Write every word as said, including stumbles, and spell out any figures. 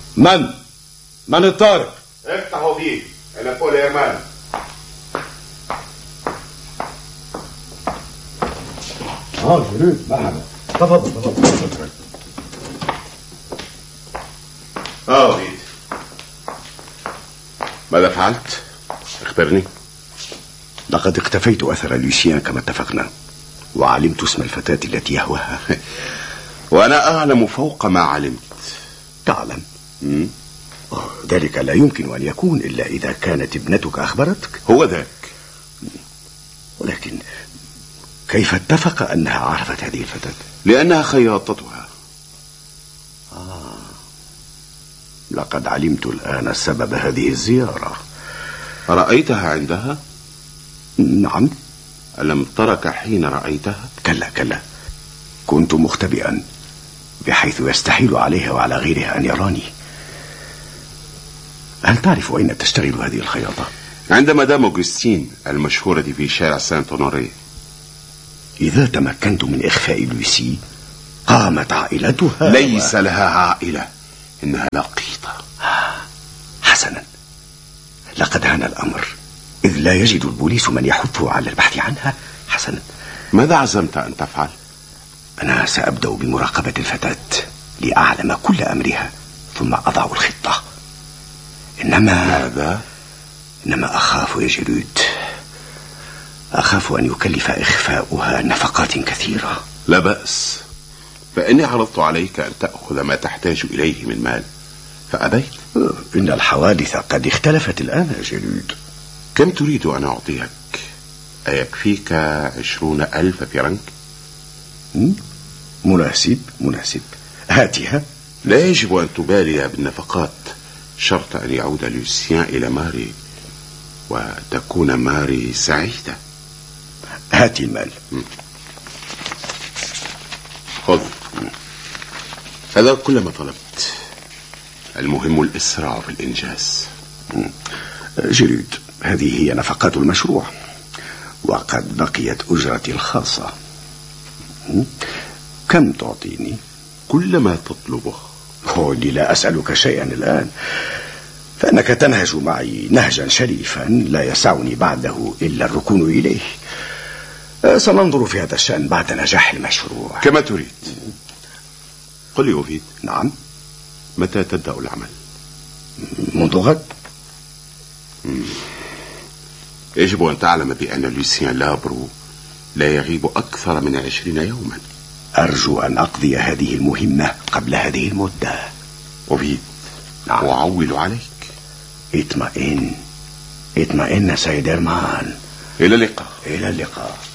من؟ من الطارق؟ افتحوا بيه. انا بول ايمان. اه جريد مرحبا. تفضل تفضل. اه بيت. ماذا فعلت؟ اخبرني. لقد اختفيت أثر لوسيان كما اتفقنا، وعلمت اسم الفتاة التي يهواها. وأنا أعلم فوق ما علمت. تعلم؟ م? ذلك لا يمكن أن يكون إلا إذا كانت ابنتك أخبرتك. هو ذاك. ولكن كيف اتفق أنها عرفت هذه الفتاة؟ لأنها خياطتها. آه. لقد علمت الآن سبب هذه الزيارة. رأيتها عندها؟ نعم. ألم ترك حين رأيتها؟ كلا كلا، كنت مختبئا بحيث يستحيل عليها وعلى غيرها أن يراني. هل تعرف أين تشتغل هذه الخياطة؟ عند مدام أوغستين المشهورة في شارع سانت أونوري. إذا تمكنت من إخفاء لوسي قامت عائلتها. ليس و... لها عائلة، إنها لقيطة. حسنا، لقد هان الأمر إذ لا يجد البوليس من يحثه على البحث عنها. حسنا، ماذا عزمت أن تفعل؟ أنا سأبدأ بمراقبة الفتاة لأعلم كل أمرها، ثم أضع الخطة. إنما ماذا؟ إنما أخاف يا جلود، أخاف أن يكلف إخفاؤها نفقات كثيرة. لا بأس، فإني عرضت عليك أن تأخذ ما تحتاج إليه من مال فأبيت. إن الحوادث قد اختلفت الآن يا جلود. كم تريد أن أعطيك؟ أيكفيك عشرون ألف فرنك؟ مناسب مناسب، هاتها. لا يجب أن تبالي بالنفقات، شرط أن يعود لوسيان إلى ماري وتكون ماري سعيدة. هاتي المال. خذ، هذا كل ما طلبت. المهم الإسراع في الإنجاز. جريد، هذه هي نفقات المشروع، وقد بقيت أجرتي الخاصة. كم تعطيني؟ كل ما تطلبه. قولي لا أسألك شيئا الآن، فإنك تنهج معي نهجا شريفا لا يسعني بعده إلا الركون إليه. سننظر في هذا الشأن بعد نجاح المشروع. كما تريد. قل لي أوفيد. نعم. متى تبدأ العمل؟ منذ غد. يجب أن تعلم بأن لوسيان لابرو لا يغيب أكثر من عشرين يوما. أرجو أن أقضي هذه المهمة قبل هذه المدة. أوفيد. نعم. أعول عليك. اطمئن اطمئن سيد إرمان. إلى اللقاء. إلى اللقاء.